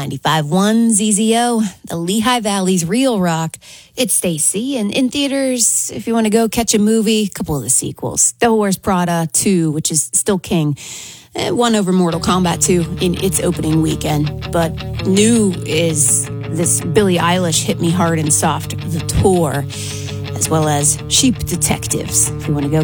95.1 ZZO, the Lehigh Valley's real rock. It's Stacy, and in theaters, if you want to go catch a movie, a couple of the sequels. Star Wars Prada 2, which is still king, won over Mortal Kombat 2 in its opening weekend. But new is this Billie Eilish Hit Me Hard and Soft, the tour, as well as Sheep Detectives. If you want to go